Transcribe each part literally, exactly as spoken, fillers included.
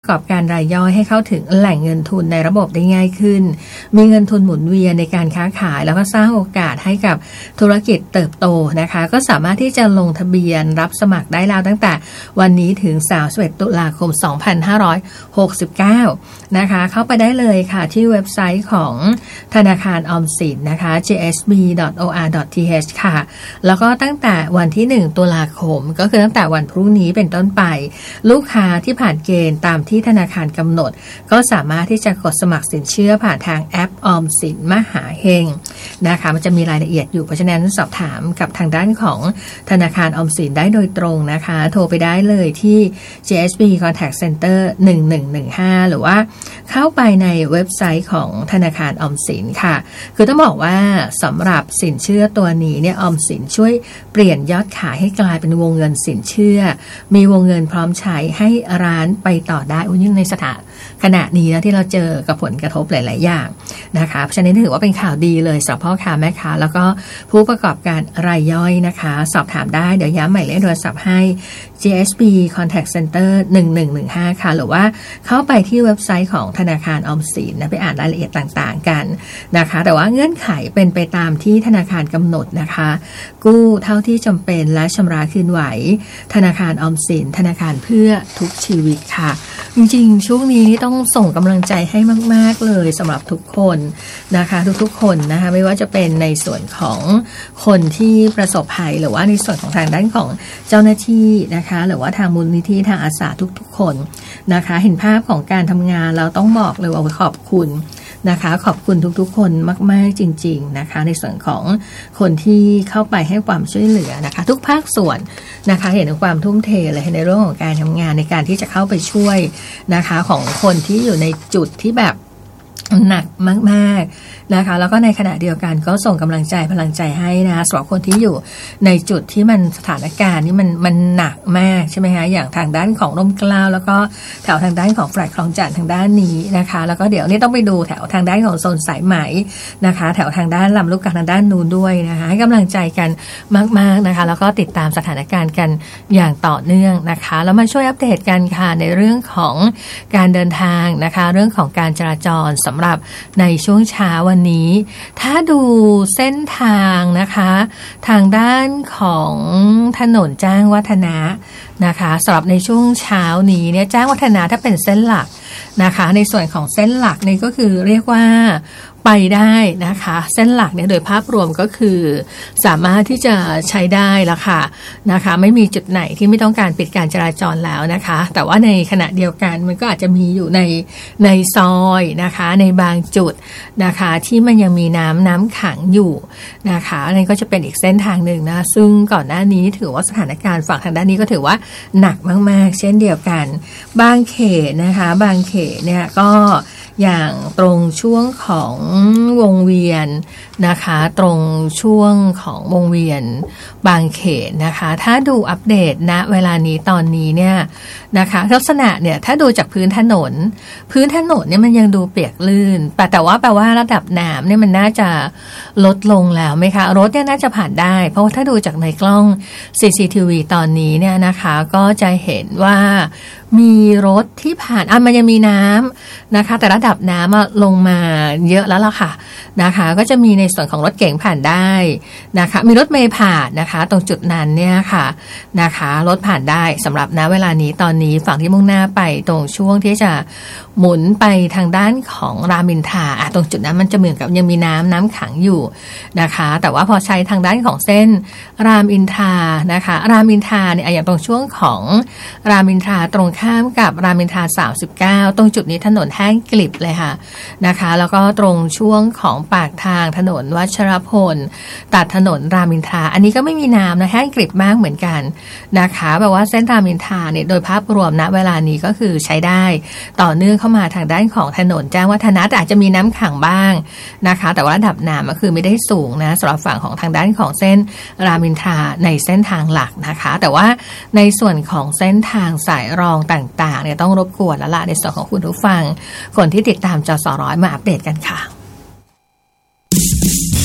กอบการรายย่อยให้เข้าถึงแหล่งเงินทุนในระบบได้ง่ายขึ้นมีเงินทุนหมุนเวียนในการค้าขายแล้วก็สร้างโอกาสให้กับธุรกิจเติบโตนะคะก็สามารถที่จะลงทะเบียนรับสมัครได้แล้วตั้งแต่วันนี้ถึงสามสิบเอ็ดตุลาคมสองพันห้าร้อยหกสิบเก้านะคะเข้าไปได้เลยค่ะที่เว็บไซต์ของธนาคารออมสินนะคะ เจ เอส บี ดอท โอ อาร์ ดอท ที เอช ค่ะแล้วก็ตั้งแต่วันที่หนึ่งตุลาคมก็คือตั้งแต่วันพรุ่งนี้เป็นต้นไปลูกค้าที่ผ่านเกณฑ์ตามที่ธนาคารกำหนดก็สามารถที่จะกดสมัครสินเชื่อผ่านทางแอปออมสินมหาเฮงนะคะมันจะมีรายละเอียดอยู่เพราะฉะนั้นสอบถามกับทางด้านของธนาคารออมสินได้โดยตรงนะคะโทรไปได้เลยที่ เจ เอส บี Contact Center หนึ่งหนึ่งหนึ่งห้าหรือว่าเข้าไปในเว็บไซต์ของธนาคารออมสินค่ะคือต้องบอกว่าสำหรับสินเชื่อตัวนี้เนี่ยออมสินช่วยเปลี่ยนยอดขายให้กลายเป็นวงเงินสินเชื่อมีวงเงินพร้อมใช้ให้ร้านไปต่อได้ยิ่งในสถานขณะนี้นะที่เราเจอกับผลกระทบหลายๆอย่างนะคะเพราะฉะนั้นถือว่าเป็นข่าวดีเลยสำหรับพ่อค้าแม่ค้าแล้วก็ผู้ประกอบการรายย่อยนะคะสอบถามได้เดี๋ยวย้ำหมายเลขโทรศัพท์ให้ เจ เอส บี Contact Center หนึ่งหนึ่งหนึ่งห้าค่ะหรือว่าเข้าไปที่เว็บไซต์ของธนาคารออมสินนะไปอ่านรายละเอียดต่างๆกันนะคะแต่ว่าเงื่อนไขเป็นไปตามที่ธนาคารกำหนดนะคะกู้เท่าที่จำเป็นและชำระคืนไหวธนาคารออมสินธนาคารเพื่อทุกชีวิตค่ะจริงๆช่วงนี้นี่ต้องส่งกำลังใจให้มากๆเลยสำหรับทุกคนนะคะทุกๆคนนะคะไม่ว่าจะเป็นในส่วนของคนที่ประสบภัยหรือว่าในส่วนของทางด้านของเจ้าหน้าที่นะคะหรือว่าทางมูลนิธิทางอาสาทุกๆคนนะคะเห็นภาพของการทำงานเราต้องบอกเลยว่าขอบคุณนะคะขอบคุณทุกๆคนมากๆจริงๆนะคะในส่วนของคนที่เข้าไปให้ความช่วยเหลือนะคะทุกภาคส่วนนะคะเห็นถึงความทุ่มเทเลยในเรื่องของการทำงานในการที่จะเข้าไปช่วยนะคะของคนที่อยู่ในจุดที่แบบหนักมากๆนะคะแล้วก็ในขณะเดียวกันก็ส่งกำลังใจพลังใจให้นะสำหรับคนที่อยู่ในจุดที่มันสถานการณ์นี่มันมันหนักมากใช่ไหมคะอย่างทางด้านของร่มเกล้าแล้วก็แถวทางด้านของแฟลตคลองจันทน์ทางด้านนี้นะคะแล้วก็เดี๋ยวนี้ต้องไปดูแถวทางด้านของโซนสายไหมนะคะแถวทางด้านลำลูกกาทางด้านนู้นด้วยนะคะให้กำลังใจกันมากๆนะคะแล้วก็ติดตามสถานการณ์กันอย่างต่อเนื่องนะคะแล้วมาช่วยอัปเดตกันค่ะในเรื่องของการเดินทางนะคะเรื่องของการจราจรสำหรับในช่วงเช้าวันนี้ถ้าดูเส้นทางนะคะทางด้านของถนนจ้างวัฒนะนะคะสำหรับในช่วงเช้านี้เนี่ยจ้างวัฒนะถ้าเป็นเส้นหลักนะคะในส่วนของเส้นหลักนี่ก็คือเรียกว่าไปได้นะคะเส้นหลักเนี่ยโดยภาพรวมก็คือสามารถที่จะใช้ได้แล้วค่ะนะคะไม่มีจุดไหนที่ไม่ต้องการปิดการจราจรแล้วนะคะแต่ว่าในขณะเดียวกันมันก็อาจจะมีอยู่ในในซอยนะคะในบางจุดนะคะที่มันยังมีน้ำน้ำขังอยู่นะคะอันนี้ก็จะเป็นอีกเส้นทางหนึ่งนะซึ่งก่อนหน้านี้ถือว่าสถานการณ์ฝั่งทางด้านนี้ก็ถือว่าหนักมากๆเช่นเดียวกันบางเขตนะคะบางเขตเนี่ยก็อย่างตรงช่วงของวงเวียนนะคะตรงช่วงของวงเวียนบางเขตนะคะถ้าดูอัปเดตณเวลานี้ตอนนี้เนี่ยนะคะลักษณะเนี่ยถ้าดูจากพื้นถนนพื้นถนนเนี่ยมันยังดูเปียกลื่นแต่แต่ว่าแปลว่าระดับน้ำเนี่ยมันน่าจะลดลงแล้วไหมคะรถเนี่ยน่าจะผ่านได้เพราะว่าถ้าดูจากในกล้อง ซี ซี ที วี ตอนนี้เนี่ยนะคะก็จะเห็นว่ามีรถที่ผ่านอ่ะมันยังมีน้ำนะคะแต่ระดับน้ำลงมาเยอะแล้วล่ะค่ะนะคะก็จะมีในส่วนของรถเก๋งผ่านได้นะคะมีรถเมล์ผ่านนะคะตรงจุดนั้นเนี่ยค่ะนะคะรถผ่านได้สำหรับณเวลานี้ตอนนี้ฝั่งที่มุ่งหน้าไปตรงช่วงที่จะหมุนไปทางด้านของรามอินทราอ่ะตรงจุดนั้นมันจะเหมือนกับยังมีน้ำน้ำขังอยู่นะคะแต่ว่าพอใช้ทางด้านของเส้นรามอินทรานะคะรามอินทราเนี่ยอย่างตรงช่วงของรามอินทราตรงข้ามกับรามอินทราสามสิบเก้าตรงจุดนี้ถนนแห้งกลิบเลยค่ะนะคะแล้วก็ตรงช่วงของปากทางถนนวัชรพลตัดถนนรามอินทราอันนี้ก็ไม่มีน้ำนะแห้งกลิบมากเหมือนกันนะคะแบบว่าเส้นรามอินทราเนี่ยโดยภาพรวมณเวลานี้ก็คือใช้ได้ต่อเนื่องเข้ามาทางด้านของถนนแจ้งวัฒนะแต่อาจจะมีน้ำขังบ้างนะคะแต่ว่าระดับน้ำก็คือไม่ได้สูงนะสำหรับฝั่งของทางด้านของเส้นรามอินทราในเส้นทางหลักนะคะแต่ว่าในส่วนของเส้นทางสายรองต่างๆเนี่ยต้องรบกวนแล้วล่ะในส่วนของคุณผู้ฟังคนที่ติดตามจสร้อยมาอัปเดตกันค่ะ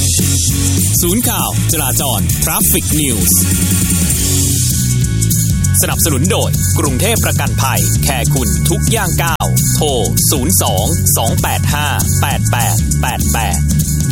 ศูนย์ข่าวจราจร Traffic News สนับสนุนโดยกรุงเทพประกันภัยแคร์คุณทุกย่างก้าวโทรศูนย์ สอง สอง แปด ห้า แปด แปด แปด แปด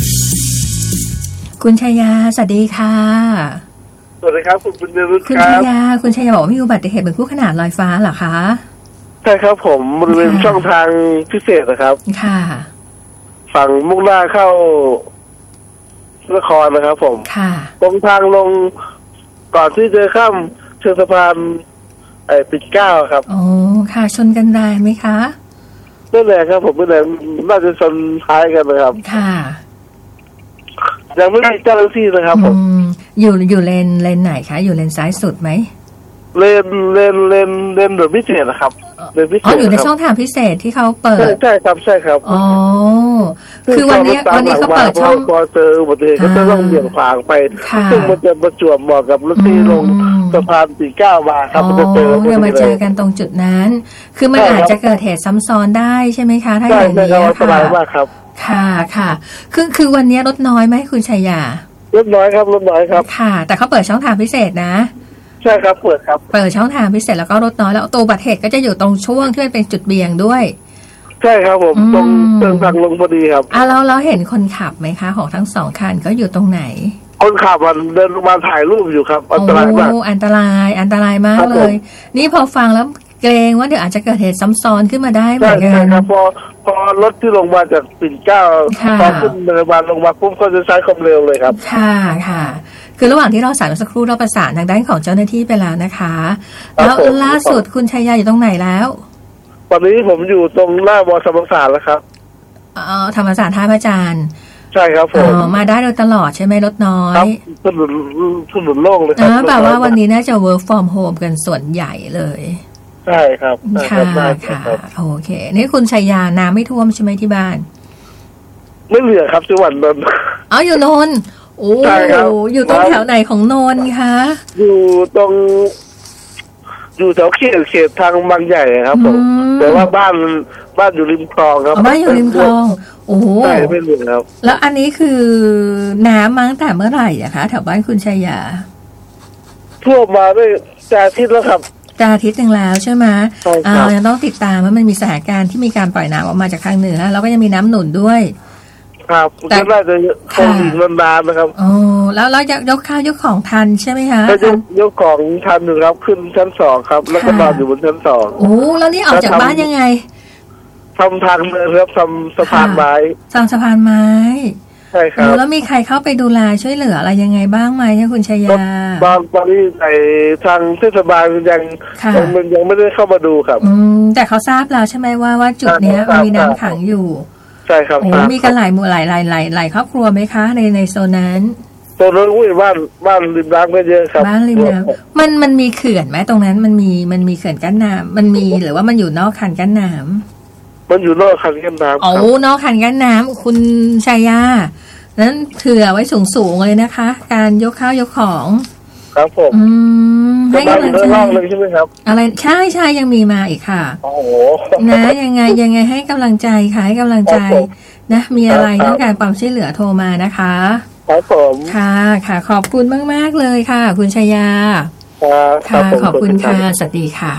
คุณชัยยาสวัสดีค่ะสวัสดีครับคุณบุญรุ่คุณชัยยาคุณชัยยาบอกว่ามีอุบัติเหตุบนคู่ขนานลอยฟ้าเหรอคะใช่ครับผมบริเวณช่องทางพิเศษนะครับค่ะฝั่งมุ่งหน้าเข้านครนะครับผมค่ะตรงทางลงก่อนที่จะข้ามเชิงสะพานไอ้ปิ่นเกล้าครับอ๋อค่ะชนกันแรงไหมคะนั่นแหละครับผมนั่นแหละน่าจะชนท้ายกันนะครับค่ะยังไม่มีเจ้าหน้าที่นะครับผมอยู่อยู่เลนเลนไหนคะอยู่เลนซ้ายสุดไหมเลนเลนเลนเลนแบบพิเศษนะครับเลนพิเศษอ๋ออยู่ในช่องทางพิเศษที่เขาเปิดใช่ครับใช่ครับอ๋อคือวันนี้วันนี้เขาเปิดช่องพอเจออุบัติเหตุก็จะต้องเบี่ยงขวางไปซึ่งมันจะประจวบเหมาะกับรถที่ลงสะพานปิ่นเกล้ามาครับมันจะเจอเดี๋ยวมาเจอกันตรงจุดนั้นคือมันอาจจะเกิดเหตุซ้ำซ้อนได้ใช่ไหมคะถ้าอย่างนี้ค่ะค่ะค่ะคือคือวันนี้รถน้อยไหมคุณชัยยารถน้อยครับรถน้อยครับค่ะแต่เขาเปิดช่องทางพิเศษนะใช่ครับเปิดครับเปิดช่องทางพิเศษแล้วก็รถน้อยแล้วตัวอุบัติเหตุก็จะอยู่ตรงช่วงที่มันเป็นจุดเบี่ยงด้วยใช่ครับผมตรงเชิงทางลงพอดีครับอ่ะเราเราเห็นคนขับไหมคะของทั้งสองคันก็อยู่ตรงไหนคนขับมันเดินมาถ่ายรูปอยู่ครับอันตรายมากอันตรายอันตรายมากเลยนี่พอฟังแล้วเกรงว่าเดี๋ยวอาจจะเกิดเหตุซ้ำซ้อนขึ้นมาได้เหมือนกันใช่ครับพอพอรถที่ลงมาจากปิ่นเกล้าพอขึ้นเนินมาลงมาปุ๊บก็จะใช้ความเร็วเลยครับค่ะค่ะคือระหว่างที่เราสายสักครู่เราประสานทางด้านของเจ้าหน้าที่ไปแล้วนะคะแล้วล่าสุดคุณชัยยาอยู่ตรงไหนแล้วตอนนี้ผมอยู่ตรงหน้ามอธรรมศาสตร์แล้วครับอ๋อธรรมศาสตร์ท่าพระจันทร์ใช่ครับผมอ๋อมาได้โดยตลอดใช่ไหมรถน้อยครับถนนถนนโล่งเลยครับแปลว่าวันนี้น่าจะ work from home กันส่วนใหญ่เลยใช่ครับค่ะค่ะโอเคนี่คุณชัยยาน้ำไม่ท่วมใช่ไหมที่บ้านไม่เหลือครับจังหวัดนนท์อ๋ออยู่นนท์โอ้อยู่ตรงแถวไหนของนนท์คะอยู่ตรงอยู่แถวเขตเขตทางบางใหญ่ครับผมแต่ว่าบ้านบ้านอยู่ริมคลองครับบ้านอยู่ริมคลองโอ้ใช่ไม่เหลือครับแล้วอันนี้คือน้ำมาตั้งแต่เมื่อไหร่อะคะแถวบ้านคุณชัยยาท่วมมาได้จะอาทิตย์แล้วครับจะอาทิตย์หนึ่งแล้วใช่ไหมอ่ายังต้องติดตามว่ามันมีสถานการณ์ที่มีการปล่อยน้ำออกมาจากทางเหนือแล้วก็ยังมีน้ำหนุนด้วยครับแต่น่าจะคงอีกนานๆนะครับอ๋อแล้วแล้วยกข้าวยกของทันใช่ไหมคะยกยกของทันหนึ่งครับขึ้นชั้นสองครับแล้วก็นอนอยู่บนชั้นสองโอ้แล้วนี่ออกจากบ้านยังไงทำทางเดินครับทำสะพานไม้ทำสะพานไม้ใช่ครับแล้วมีใครเข้าไปดูแลช่วยเหลืออะไรยังไงบ้างไหมคุณชัยยาตอนตอนนี้ในทางเทศบาลยังมันยังไม่ได้เข้ามาดูครับอืมแต่เขาทราบแล้วใช่ไหมว่าว่าจุดนี้มีน้ำขังอยู่ใช่ครับโอ้มีกันหลายหมู่หลายหลายหลายหลายครอบครัวไหมคะในในโซนนั้นโซนนั้นอุ้ยบ้านบ้านริมน้ำก็เยอะครับบ้านริมน้ำมันมันมีเขื่อนไหมตรงนั้นมันมีมันมีเขื่อนกั้นน้ำมันมีหรือว่ามันอยู่นอกคันกั้นน้ำมันอยู่นอกคันกั้นน้ำโอ้นอกคันกั้นน้ำคุณชัยยานั้นเผื่อไว้สูงๆเลยนะคะการยกข้าวยกของครับผมอืมให้กำลังใจเลยใช่ไหมครับอะไรใช่ใช่ยังมีมาอีกค่ะโอ้โหนะยังไงยังไงให้กำลังใจค่ะให้กำลังใจนะมีอะไรต้องการความช่วยเหลือโทรมานะคะครับผมค่ะค่ะขอบคุณมากๆเลยค่ะคุณชัยยาค่ะขอบคุณค่ะสวัสดีค่ะ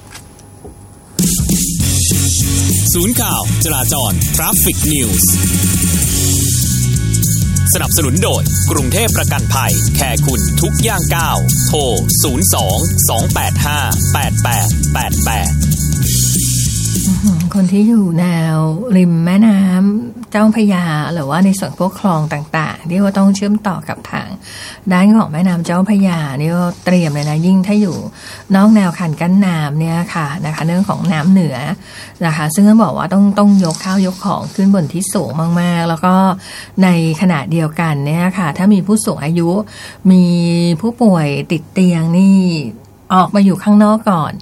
ศูนย์ข่าวจราจร Traffic News สนับสนุนโดยกรุงเทพประกันภัยแคร์คุณทุกย่างก้าวโทรศูนย์ สอง สอง แปด ห้า แปด แปด แปด แปดคนที่อยู่แนวริมแม่น้ำเจ้าพระยาหรือว่าในส่วนพวกคลองต่างๆที่ว่าต้องเชื่อมต่อกับทางด้านของแม่น้ำเจ้าพระยานี่ก็เตรียมเลยนะยิ่งถ้าอยู่นอกแนวคันกั้นน้ำเนี่ยค่ะนะคะเรื่องของน้ำเหนือนะคะซึ่งต้องบอกว่าต้องต้องยกข้าวยกของขึ้นบนที่สูงมากๆแล้วก็ในขณะเดียวกันเนี่ยค่ะถ้ามีผู้สูงอายุมีผู้ป่วยติดเตียงนี่ออกมาอยู่ข้างนอกก่อน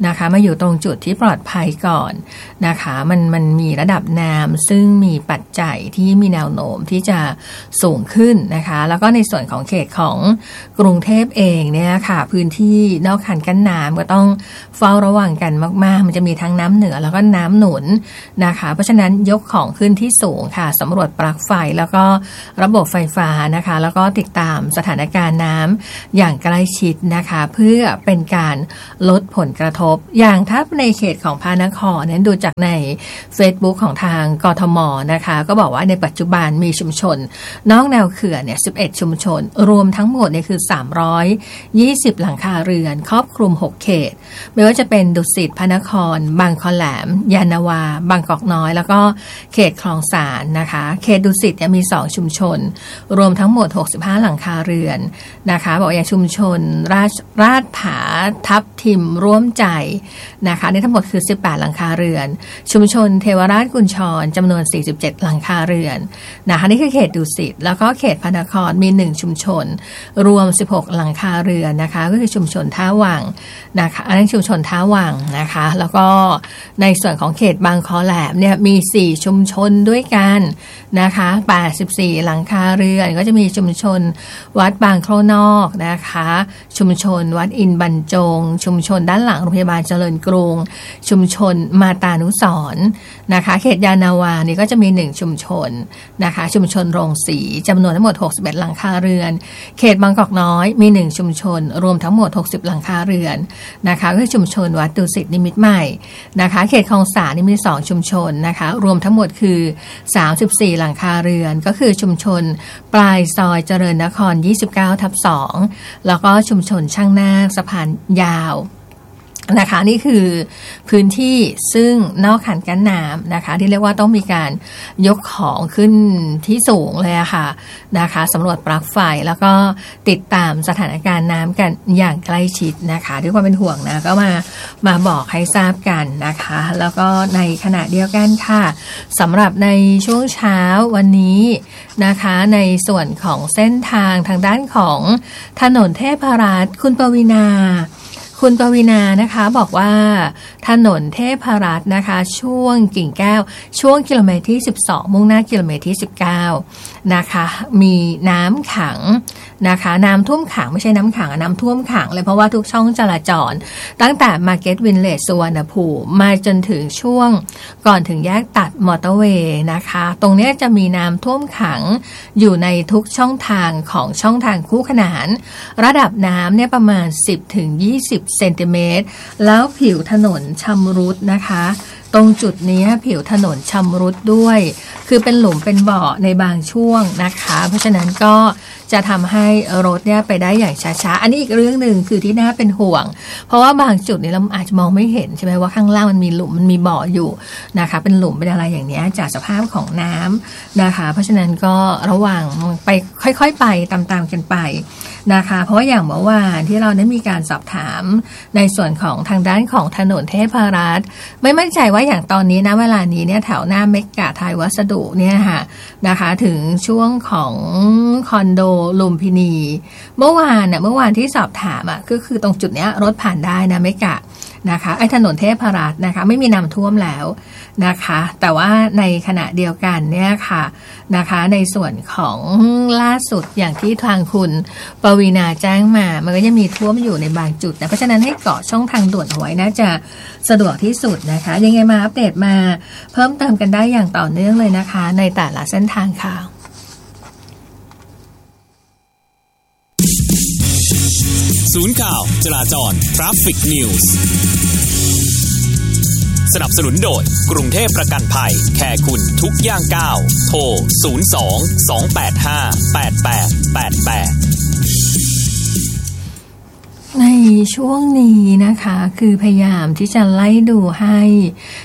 นะคะมาอยู่ตรงจุดที่ปลอดภัยก่อนนะคะมันมันมีระดับน้ำซึ่งมีปัจจัยที่มีแนวโน้มที่จะสูงขึ้นนะคะแล้วก็ในส่วนของเขตของกรุงเทพเองเนี่ยค่ะพื้นที่นอกคันกั้นน้ำก็ต้องเฝ้าระวังกันมากๆมันจะมีทั้งน้ำเหนือแล้วก็น้ำหนุนนะคะเพราะฉะนั้นยกของขึ้นที่สูงค่ะสำรวจปลั๊กไฟแล้วก็ระบบไฟฟ้านะคะแล้วก็ติดตามสถานการณ์น้ำอย่างใกล้ชิดนะคะเพื่อเป็นการลดผลกระทบอย่างถ้าในเขตของพระนครนั้นดูจากใน Facebook ของทางกทมนะคะก็บอกว่าในปัจจุบันมีชุมชนนอกแนวเขื่อนเนี่ยสิบเอ็ดชุมชนรวมทั้งหมดเนี่ยคือสามร้อยยี่สิบหลังคาเรือนครอบคลุมหกเขตไม่ว่าจะเป็นดุสิตพระนครบางคอแหลมยานนาวาบางกอกน้อยแล้วก็เขตคลองสานนะคะเขตดุสิตเนี่ยมีสองชุมชนรวมทั้งหมดหกสิบห้าหลังคาเรือนนะคะบอกอย่างชุมชนราชราชผาทับทิมร่วมใจนะคะในทั้งหมดคือสิบแปดหลังคาเรือนชุมชนเทวราชกุญชรจำนวนสี่สิบเจ็ดหลังคาเรือนนะคะนี่คือเขตดุสิตแล้วก็เขตพระนครมีหนึ่งชุมชนรวมสิบหกหลังคาเรือนนะคะก็คือชุมชนท่าวังนะคะอันนั้นชุมชนท่าวังนะคะแล้วก็ในส่วนของเขตบางคอแหลมเนี่ยมีสี่ชุมชนด้วยกันนะคะแปดสิบสี่หลังคาเรือนก็จะมีชุมชนวัดบางโคลนอกนะคะชุมชนวัดอินบรรจงชุมชนด้านหลังโรงพยาบาลเจริญกรุงชุมชนมาตานุสรณ์นะคะเขตยานนาวานี่ก็จะมีหนึ่งชุมชนนะคะชุมชนโรงสีจำนวนทั้งหมดหกสิบเอ็ดหลังคาเรือนเขตบางกอกน้อยมีหนึ่งชุมชนรวมทั้งหมดหกสิบหลังคาเรือนนะคะก็คือชุมชนวัดดุสิตนิมิตรใหม่นะคะเขตคลองสานนี่มีสองชุมชนนะคะรวมทั้งหมดคือสามสิบสี่หลังคาเรือนก็คือชุมชนปลายซอยเจริญนครยี่สิบเก้าทับสองแล้วก็ชุมชนช่างนาคสะพานยาวนะคะนี่คือพื้นที่ซึ่งนอกคันกั้นน้ำนะคะที่เรียกว่าต้องมีการยกของขึ้นที่สูงเลยค่ะนะคะสำรวจปลั๊กไฟแล้วก็ติดตามสถานการณ์น้ำกันอย่างใกล้ชิดนะคะด้วยความเป็นห่วงนะก็มามาบอกให้ทราบกันนะคะแล้วก็ในขณะเดียวกันค่ะสำหรับในช่วงเช้าวันนี้นะคะในส่วนของเส้นทางทางด้านของถนนเทพรัตน์คุณปวีณาคุณปวีณานะคะบอกว่าถนนเทพรัตน์นะคะช่วงกิ่งแก้วช่วงกิโลเมตรที่สิบสองมุ่งหน้ากิโลเมตรที่สิบเก้านะคะมีน้ำขังนะคะน้ำท่วมขังไม่ใช่น้ำขังน้ำท่วมขังเลยเพราะว่าทุกช่องจราจรตั้งแต่ Market Village สุวรรณภูมิมาจนถึงช่วงก่อนถึงแยกตัดมอเตอร์เวย์นะคะตรงนี้จะมีน้ำท่วมขังอยู่ในทุกช่องทางของช่องทางคู่ขนานระดับน้ำเนี่ยประมาณ สิบถึงยี่สิบเซนติเมตรแล้วผิวถนนชำรุดนะคะตรงจุดนี้ผิวถนนชำรุดด้วยคือเป็นหลุมเป็นบ่อในบางช่วงนะคะเพราะฉะนั้นก็จะทำให้รถเนี่ยไปได้อย่างช้าๆอันนี้อีกเรื่องหนึ่งคือที่น่าเป็นห่วงเพราะว่าบางจุดเนี่ยเราอาจจะมองไม่เห็นใช่ไหมว่าข้างล่างมันมีหลุมมันมีบ่ออยู่นะคะเป็นหลุมเป็นอะไรอย่างนี้จากสภาพของน้ำนะคะเพราะฉะนั้นก็ระวังไปค่อยๆไปตามๆกันไปนะคะเพราะว่าอย่างเมื่อวานที่เราได้มีการสอบถามในส่วนของทางด้านของถนนเทพรัตน์ไม่มั่นใจว่าอย่างตอนนี้นะเวลานี้เนี่ยแถวหน้าเมกะไทยวัสดุเนี่ยค่ะนะคะถึงช่วงของคอนโดลุมพินีเมื่อวานเนี่ยเมื่อวานที่สอบถามอ่ะก็คือตรงจุดเนี้ยรถผ่านได้นะเมกะนะคะไอ้ถนนเทพรัตน์นะคะไม่มีน้ำท่วมแล้วนะคะแต่ว่าในขณะเดียวกันเนี่ยค่ะนะคะในส่วนของล่าสุดอย่างที่ทางคุณปวีณาแจ้งมามันก็จะมีท่วมอยู่ในบางจุดนะเพราะฉะนั้นให้เกาะช่องทางด่วนเอาไว้น่าจะสะดวกที่สุดนะคะยังไงมาอัปเดตมาเพิ่มเติมกันได้อย่างต่อเนื่องเลยนะคะในแต่ละเส้นทางค่ะศูนย์ข่าวจราจร Traffic News สนับสนุนโดยกรุงเทพประกันภัยแคร์คุณทุกย่างก้าวโทรศูนย์ สอง สอง แปด ห้า แปด แปด แปด แปดในช่วงนี้นะคะคือพยายามที่จะไล่ดูให้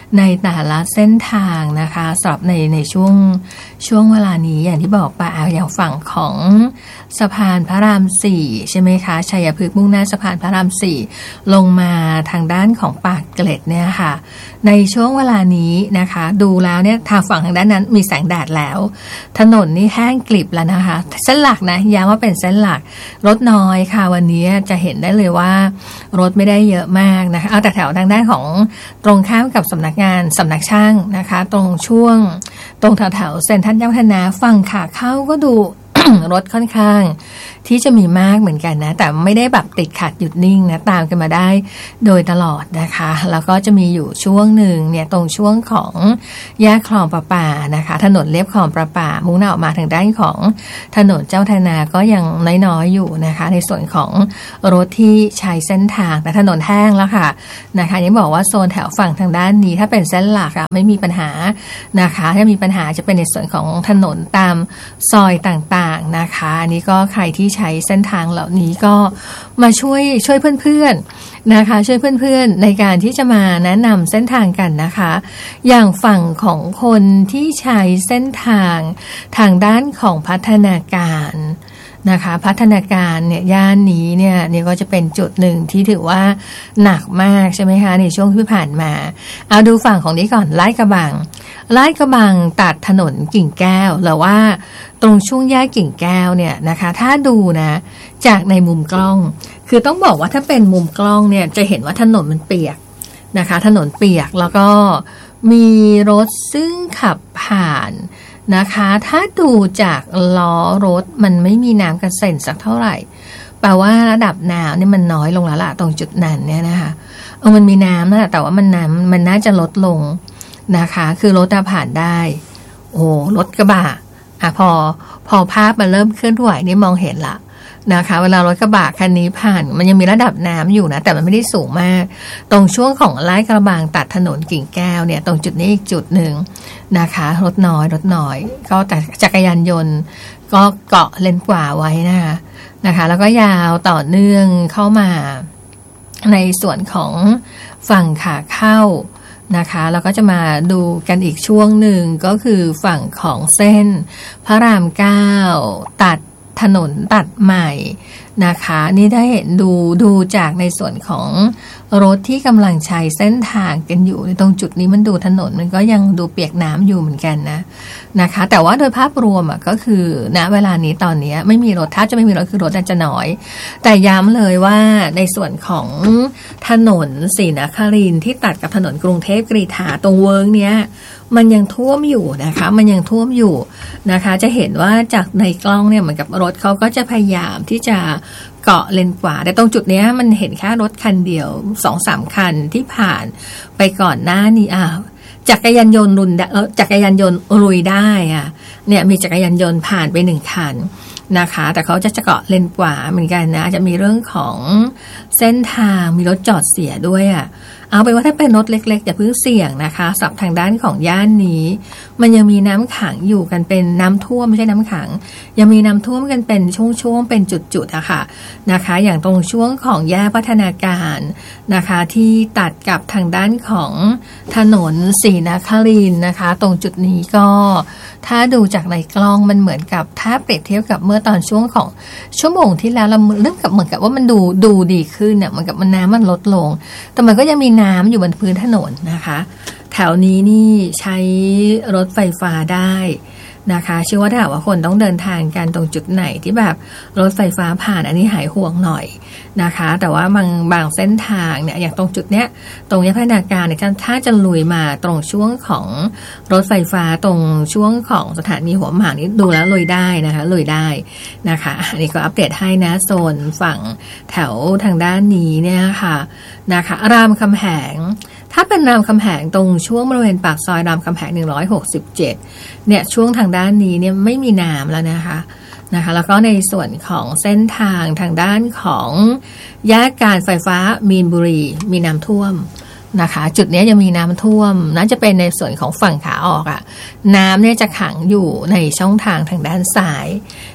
ในแต่ละเส้นทางนะคะสำหรับในในช่วงช่วงเวลานี้อย่างที่บอกไปอย่างฝั่งของสะพานพระรามสี่ใช่ไหมคะชัยพฤกษ์มุ่งหน้าสะพานพระรามสี่ลงมาทางด้านของปากเกร็ดเนี่ยค่ะในช่วงเวลานี้นะคะดูแล้วเนี่ยทางฝั่งทางด้านนั้นมีแสงแดดแล้วถนนนี่แห้งกลิบแล้วนะคะเส้นหลักนะย้ำว่าเป็นเส้นหลักรถน้อยค่ะวันนี้จะเห็นได้เลยว่ารถไม่ได้เยอะมากนะคะเอาแต่แถวทางด้านของตรงข้ามกับสำนักงานสำนักช่างนะคะตรงช่วงตรงแถวแถวเซ็นทรัลย่านพัฒนาฝั่งขาเข้าก็ดู รถค่อนข้างที่จะมีมากเหมือนกันนะแต่ไม่ได้แบบติดขัดหยุดนิ่งนะตามกันมาได้โดยตลอดนะคะแล้วก็จะมีอยู่ช่วงหนึ่งเนี่ยตรงช่วงของแยกคลองประปานะคะถนนเลียบคลองประปามุ่งหน้าออกมาทางด้านของถนนเจ้าธนาก็ยังน้อยๆอยู่นะคะในส่วนของรถที่ใช้เส้นทางแต่ถนนแห้งแล้วค่ะนะคะยังบอกว่าโซนแถวฝั่งทางด้านนี้ถ้าเป็นเส้นหลักอะไม่มีปัญหานะคะถ้ามีปัญหาจะเป็นในส่วนของถนนตามซอยต่างๆนะคะอันนี้ก็ใครที่ใช้เส้นทางเหล่านี้ก็มาช่วยช่วยเพื่อนๆนะคะช่วยเพื่อนๆในการที่จะมาแนะนำเส้นทางกันนะคะอย่างฝั่งของคนที่ใช้เส้นทางทางด้านของพัฒนาการนะคะพัฒนาการเนี่ยย่านนี้เนี่ยนี่ก็จะเป็นจุดหนึ่งที่ถือว่าหนักมากใช่ไหมคะในช่วงที่ผ่านมาเอาดูฝั่งของนี้ก่อนลาดกระบังลาดกระบังตัดถนนกิ่งแก้วหรือว่าตรงช่วงแยกกิ่งแก้วเนี่ยนะคะถ้าดูนะจากในมุมกล้องคือต้องบอกว่าถ้าเป็นมุมกล้องเนี่ยจะเห็นว่าถนนมันเปียกนะคะถนนเปียกแล้วก็มีรถซึ่งขับผ่านนะคะถ้าดูจากล้อรถมันไม่มีน้ำกระเซ็นสักเท่าไหร่แปลว่าระดับน้ำเนี่ยมันน้อยลงแล้วล่ะตรงจุดนั้นเนี่ยนะคะเออมันมีน้ำนะแต่ว่ามันน้ำมันน่าจะลดลงนะคะคือรถผ่านได้โอ้รถกระบะอ่ะพอพอภาพมันเริ่มเคลื่อนไหวนี่มองเห็นละนะคะเวลารถกระบะคันนี้ผ่านมันยังมีระดับน้ำอยู่นะแต่มันไม่ได้สูงมากตรงช่วงของลาดกระบังตัดถนนกิ่งแก้วเนี่ยตรงจุดนี้อีกจุดหนึ่งนะคะรถน้อยรถน้อยก็แต่จักรยานยนต์ก็เกาะเลนกว่าไว้นะคะนะคะแล้วก็ยาวต่อเนื่องเข้ามาในส่วนของฝั่งขาเข้านะคะแล้วก็จะมาดูกันอีกช่วงหนึ่งก็คือฝั่งของเส้นพระรามเก้าตัดถนนตัดใหม่นะคะนี่ได้เห็นดูดูจากในส่วนของรถที่กำลังใช้เส้นทางกันอยู่ในตรงจุดนี้มันดูถนนมันก็ยังดูเปียกน้ำอยู่เหมือนกันนะนะคะแต่ว่าโดยภาพรวมอ่ะก็คือณเวลานี้ตอนนี้ไม่มีรถถ้าจะไม่มีรถคือรถจะน้อยแต่ย้ำเลยว่าในส่วนของถนนศรีนครินทร์ที่ตัดกับถนนกรุงเทพกรีฑาตรงเวิร์กเนี้ยมันยังท่วมอยู่นะคะมันยังท่วมอยู่นะคะจะเห็นว่าจากในกล้องเนี่ยเหมือนกับรถเขาก็จะพยายามที่จะเกาะเลนขวาแต่ตรงจุดนี้มันเห็นแค่รถคันเดียว สองสาม คันที่ผ่านไปก่อนหน้านี้อ้าวจักรยานยนต์รุนจักรยานยนต์ลุยได้อ่ะเนี่ยมีจักรยานยนต์ผ่านไปหนึ่งคันนะคะแต่เขาจะเกาะเลนขวาเหมือนกันนะจะมีเรื่องของเส้นทางมีรถจอดเสียด้วยอ่ะเอาไปว่าถ้าเป็นรถเล็กๆอย่าเพิ่งเสี่ยงนะคะสำหรับทางด้านของย่านนี้มันยังมีน้ำขังอยู่กันเป็นน้ำท่วมไม่ใช่น้ำขังยังมีน้ำท่วมกันเป็นช่วงๆเป็นจุดๆอะค่ะนะคะอย่างตรงช่วงของแยกพัฒนาการนะคะที่ตัดกับทางด้านของถนนศรีนครินทร์นะคะตรงจุดนี้ก็ถ้าดูจากในกล้องมันเหมือนกับถ้าเปรียบเทียบกับเมื่อตอนช่วงของชั่วโมงที่แล้วเราเริ่มกับเหมือนกับว่ามันดูดูดีขึ้นเนี่ยเหมือนกับมันน้ำมันลดลงแต่มันก็ยังมีน้ำอยู่บนพื้นถนนนะคะแถวนี้นี่ใช้รถไฟฟ้าได้นะคะเชื่อว่าถ้าว่าคนต้องเดินทางกันตรงจุดไหนที่แบบรถไฟฟ้าผ่านอันนี้หายห่วงหน่อยนะคะแต่ว่าบางบางเส้นทางเนี่ยอย่างตรงจุดเนี้ยตรงแยกพัฒนาการเนี่ยถ้าจะลุยมาตรงช่วงของรถไฟฟ้าตรงช่วงของสถานีหัวหมากนี่ดูแล้วลุยได้นะคะลุยได้นะคะอันนี้ก็อัปเดตให้นะโซนฝั่งแถวทางด้านนี้เนี่ยค่ะนะคะรามคำแหงถ้าเป็นรามคำแหงตรงช่วงบริเวณปากซอยรามคำแหงหนึ่งร้อยหกสิบเจ็ดเนี่ยช่วงทางด้านนี้เนี่ยไม่มีน้ำแล้วนะคะนะคะแล้วก็ในส่วนของเส้นทางทางด้านของแยกการไฟฟ้ามีนบุรีมีน้ำท่วมนะคะจุดนี้ยังมีน้ำท่วมน่าจะเป็นในส่วนของฝั่งขาออกอะน้ำเนี่ยจะขังอยู่ในช่องทางทางด้านซ้าย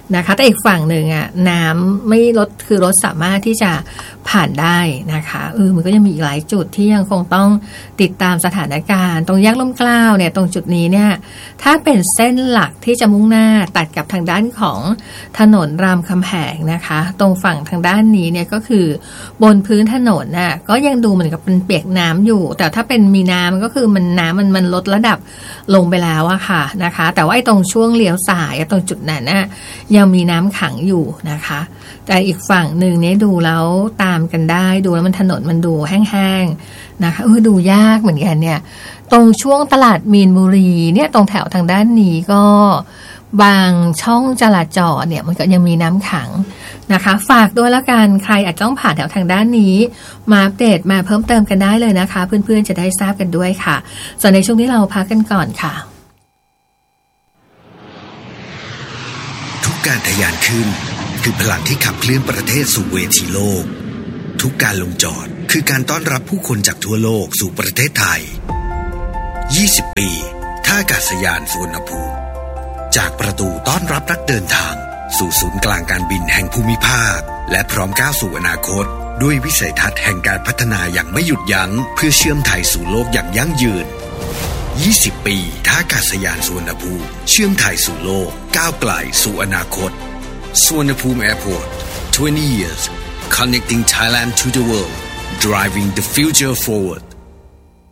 นะคะแต่อีกฝั่งหนึ่งอ่ะน้ำไม่ลดคือรถสามารถที่จะผ่านได้นะคะเออมันก็ยังมีอีกหลายจุดที่ยังคงต้องติดตามสถานการณ์ตรงแยกร่มเกล้าเนี่ยตรงจุดนี้เนี่ยถ้าเป็นเส้นหลักที่จะมุ่งหน้าตัดกับทางด้านของถนนรามคำแหงนะคะตรงฝั่งทางด้านนี้เนี่ยก็คือบนพื้นถนนน่ะก็ยังดูเหมือนกับเป็นเปียกน้ำอยู่แต่ถ้าเป็นมีน้ำก็คือมันน้ำมันมันลดระดับลงไปแล้วอะค่ะนะคะแต่ว่าไอ้ตรงช่วงเลี้ยวซ้ายตรงจุดนั้นน่ะยังมีน้ำขังอยู่นะคะแต่อีกฝั่งหนึ่งเนี่ยดูแล้วตามกันได้ดูแล้วมันถนนมันดูแห้งๆนะคะเออดูยากเหมือนกันเนี่ยตรงช่วงตลาดมีนบุรีเนี่ยตรงแถวทางด้านนี้ก็บางช่องจราจรเนี่ยมันก็ยังมีน้ำขังนะคะฝากด้วยละกันใครอาจจะต้องผ่านแถวทางด้านนี้มาอัปเดตมาเพิ่มเติมกันได้เลยนะคะเพื่อนๆจะได้ทราบกันด้วยค่ะส่วนในช่วงที่เราพักกันก่อนค่ะทุกการทะยานขึ้นคือพลังที่ขับเคลื่อนประเทศสู่เวทีโลกทุกการลงจอดคือการต้อนรับผู้คนจากทั่วโลกสู่ประเทศไทยยี่สิบปีท่าอากาศยานสุวรรณภูมิจากประตูต้อนรับนักเดินทางสู่ศูนย์กลางการบินแห่งภูมิภาคและพร้อมก้าวสู่อนาคตด้วยวิสัยทัศน์แห่งการพัฒนาอย่างไม่หยุดยั้งเพื่อเชื่อมไทยสู่โลกอย่างยั่งยืนยี่สิบปีท่าอากาศยานสุวรรณภูมิเชื่อมไทยสู่โลกก้าวไกลสู่อนาคตสุวรรณภูมิ Airport twenty years connecting Thailand to the world driving the future forward